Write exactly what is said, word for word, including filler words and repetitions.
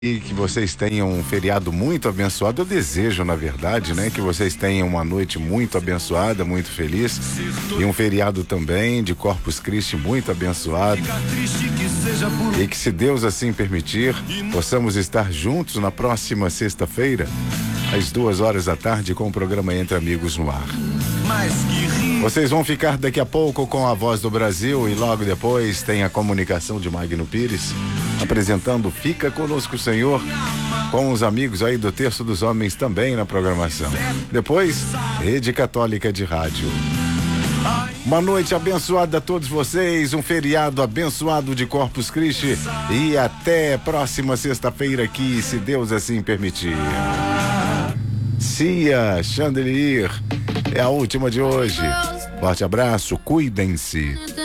E que vocês tenham um feriado muito abençoado. Eu desejo, na verdade, né, que vocês tenham uma noite muito abençoada, muito feliz, e um feriado também de Corpus Christi muito abençoado. E que, se Deus assim permitir, possamos estar juntos na próxima sexta-feira, às duas horas da tarde, com o programa Entre Amigos no ar. Vocês vão ficar daqui a pouco com a Voz do Brasil e logo depois tem a comunicação de Magno Pires apresentando Fica Conosco, Senhor, com os amigos aí do Terço dos Homens também na programação. Depois, Rede Católica de Rádio. Uma noite abençoada a todos vocês, um feriado abençoado de Corpus Christi e até próxima sexta-feira aqui, se Deus assim permitir. Cia Chandelier é a última de hoje. Forte abraço, cuidem-se.